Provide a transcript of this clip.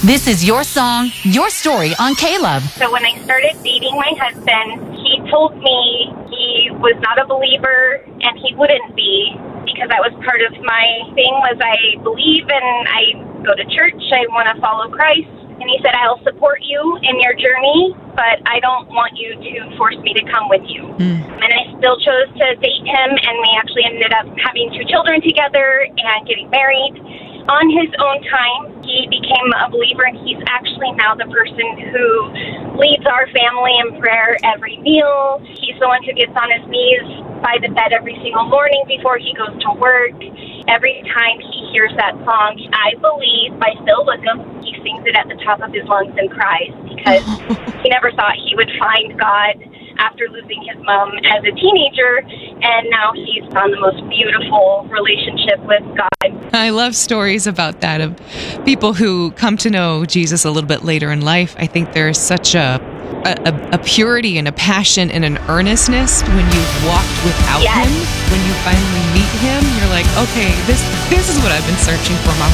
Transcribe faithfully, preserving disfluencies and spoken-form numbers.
This is your song, your story on K-Love. So when I started dating my husband, he told me he was not a believer and he wouldn't be, because that was part of my thing was I believe and I go to church, I want to follow Christ. And he said, I'll support you in your journey, but I don't want you to force me to come with you. Mm. And I still chose to date him, and we actually ended up having two children together and getting married. On his own time, he became a believer, and he's actually now the person who leads our family in prayer every meal. He's the one who gets on his knees by the bed every single morning before he goes to work. Every time he hears that song, I Believe by Phil Wickham, he sings it at the top of his lungs and cries because he never thought he would find God after losing his mom as a teenager, and now he's found the most beautiful relationship with God. I love stories about that, of people who come to know Jesus a little bit later in life. I think there's such a a, a purity and a passion and an earnestness when you've walked without yes. him. When you finally meet him, you're like, okay, this this is what I've been searching for my